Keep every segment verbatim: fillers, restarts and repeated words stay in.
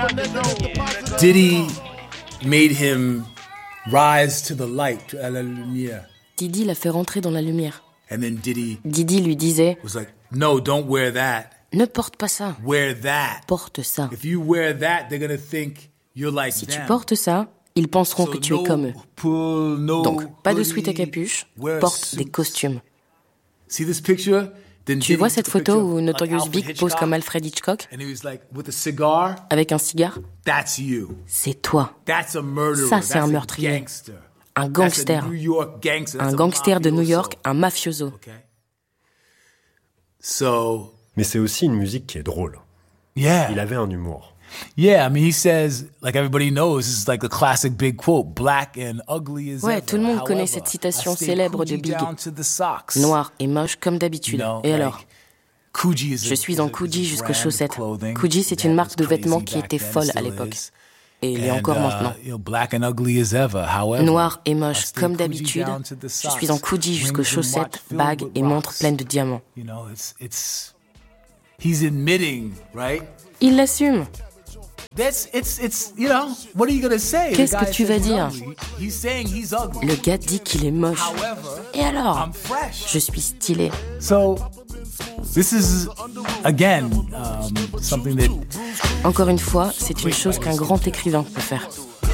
Diddy made him rise to the light, à la lumière. Diddy l'a fait rentrer dans la lumière. And then Diddy Diddy lui disait was like, no, don't wear that. Ne porte pas ça. Wear that. Porte ça. If you wear that, they're gonna think you're like Si them. tu portes ça, ils penseront So que tu es no comme eux. pull, no Donc, pas de hoodie, sweat à capuche, wear porte suits. des costumes. See this picture? Then Tu Diddy vois took cette a photo picture où of, Notorious like, Big Alfred pose Hitchcock, comme Alfred Hitchcock and he was like, with a cigar, avec un cigare? that's you. C'est toi. That's a murderer. Ça, c'est That's un a meurtrier. gangster. Un gangster. That's a New York gangster. That's Un a gangster de New mafioso. York, un mafioso. Okay. So, Mais c'est aussi une musique qui est drôle. yeah. Il avait un humour. Yeah, I mean, he says, like everybody knows, this is like the classic big quote, black and ugly as Ouais, ever. tout le monde connaît However, cette citation I stay célèbre de Coogee Big. down to the socks. Noir et moche comme d'habitude. You know, Et like, alors? Coogee is a- Je suis is en a- is a Coogee jusqu'aux brand of chaussettes. clothing Coogee, c'est that une was marque de crazy vêtements qui back était then, folle à still l'époque. is. Et il est And, encore uh, maintenant. you know, black and ugly as ever. However, Noir et I moche stay comme Coogee d'habitude. down to the Je socks. suis en Coogee jusqu'aux Rings and chaussettes, watch filled bagues with et montres rocks. pleines de diamants. You know, it's it's he's admitting, right? Il l'assume. That's it's it's you know, what are you gonna say? The Qu'est-ce que guy tu says vas he's dire? ugly. He's saying he's ugly. Le gars dit qu'il est moche. However, Et alors? I'm fresh. Je suis stylé. So this is again um, something that Encore une fois, c'est une chose qu'un grand écrivain peut faire.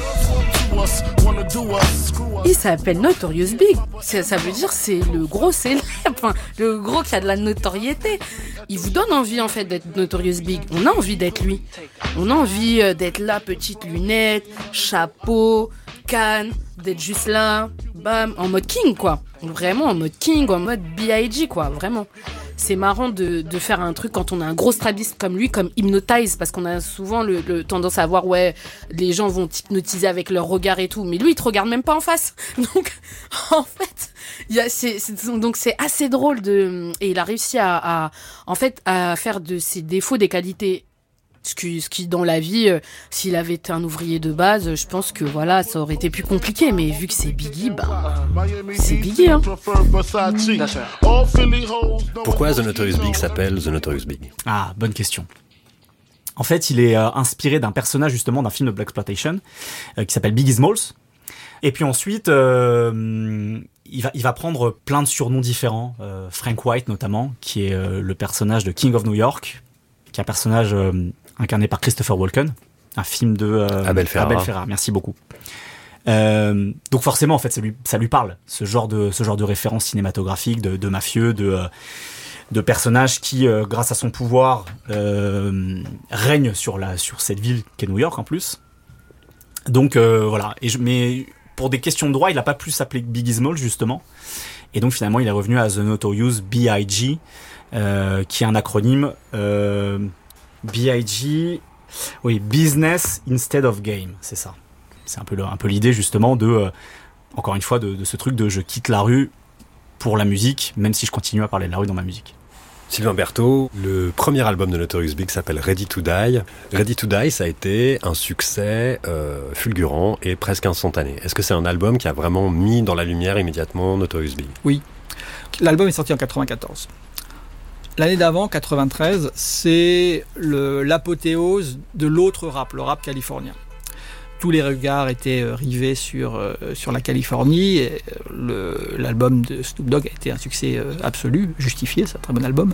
Il s'appelle Notorious Big. Ça, ça veut dire c'est le gros célèbre, enfin, le gros qui a de la notoriété. Il vous donne envie en fait d'être Notorious Big. On a envie d'être lui. On a envie euh, d'être là, petite lunette, chapeau, canne, d'être juste là, bam, en mode king quoi. Vraiment en mode king, en mode B I G quoi, vraiment. C'est marrant de, de faire un truc quand on a un gros strabiste comme lui, comme Hypnotize, parce qu'on a souvent le, le tendance à voir, ouais, les gens vont hypnotiser avec leur regard et tout, mais lui, il te regarde même pas en face. Donc, en fait, il y a, c'est, c'est, donc c'est assez drôle de, et il a réussi à, à, en fait, à faire de ses défauts des qualités. Ce qui, ce qui dans la vie, euh, s'il avait été un ouvrier de base, je pense que voilà, ça aurait été plus compliqué. Mais vu que c'est Biggie, bah, c'est Biggie, hein. Pourquoi The Notorious Big s'appelle The Notorious Big? Ah, bonne question. En fait, il est euh, inspiré d'un personnage justement d'un film de Blaxploitation euh, qui s'appelle Biggie Smalls. Et puis ensuite, euh, il va il va prendre plein de surnoms différents. Euh, Frank White notamment, qui est euh, le personnage de King of New York, qui est un personnage euh, incarné par Christopher Walken, un film de euh, Abel Ferrara. Abel Ferrara. Merci beaucoup. Euh, donc forcément, en fait, ça lui ça lui parle ce genre de ce genre de référence cinématographique, de, de mafieux, de euh, de personnages qui, euh, grâce à son pouvoir, euh, règnent sur la sur cette ville qu'est New York en plus. Donc euh, voilà. Et je, mais pour des questions de droit, il n'a pas pu s'appeler Biggie Smalls justement. Et donc finalement, il est revenu à The Notorious B I G, euh, qui est un acronyme euh, B I G, oui, Business Instead of Game, c'est ça. C'est un peu le, un peu l'idée justement de, euh, encore une fois, de, de ce truc de je quitte la rue pour la musique, même si je continue à parler de la rue dans ma musique. Sylvain Berthaud, le premier album de Notorious Big s'appelle Ready to Die. Ready to Die, ça a été un succès euh, fulgurant et presque instantané. Est-ce que c'est un album qui a vraiment mis dans la lumière immédiatement Notorious Big? Oui. L'album est sorti en quatre-vingt-quatorze. L'année d'avant, quatre-vingt-treize, c'est le, l'apothéose de l'autre rap, le rap californien. Tous les regards étaient rivés sur, euh, sur la Californie. Et le, l'album de Snoop Dogg a été un succès euh, absolu, justifié, c'est un très bon album.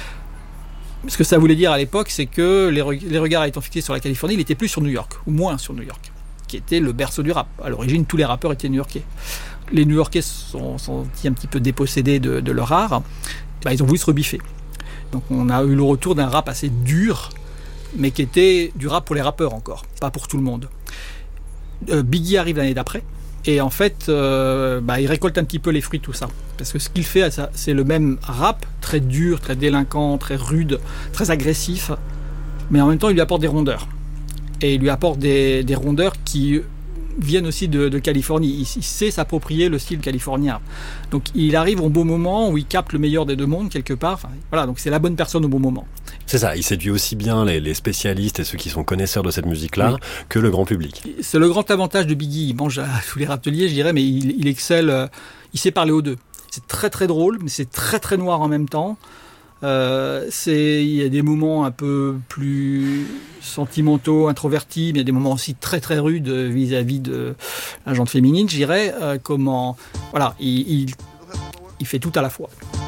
Ce que ça voulait dire à l'époque, c'est que les, re- les regards étant fixés sur la Californie, il était plus sur New York, ou moins sur New York, qui était le berceau du rap. À l'origine, tous les rappeurs étaient new-yorkais. Les new-yorkais sont, sont un petit peu dépossédés de, de leur art. Bah, ils ont voulu se rebiffer. Donc on a eu le retour d'un rap assez dur, mais qui était du rap pour les rappeurs encore, pas pour tout le monde. Euh, Biggie arrive l'année d'après, et en fait, euh, bah, il récolte un petit peu les fruits de tout ça. Parce que ce qu'il fait, c'est le même rap, très dur, très délinquant, très rude, très agressif, mais en même temps, il lui apporte des rondeurs. Et il lui apporte des, des rondeurs qui viennent aussi de, de Californie. Il, il sait s'approprier le style californien. Donc il arrive au bon moment où il capte le meilleur des deux mondes quelque part. Enfin, voilà, donc c'est la bonne personne au bon moment. C'est ça, il séduit aussi bien les, les spécialistes et ceux qui sont connaisseurs de cette musique-là oui. que le grand public. C'est le grand avantage de Biggie. Il mange à tous les râteliers, je dirais, mais il, il excelle. Euh, il sait parler aux deux. C'est très très drôle, mais c'est très très noir en même temps. Euh, c'est, il y a des moments un peu plus sentimentaux, introvertis, mais il y a des moments aussi très très rudes vis-à-vis de la gente féminine, je dirais. Euh, comment, voilà, il, il, il fait tout à la fois.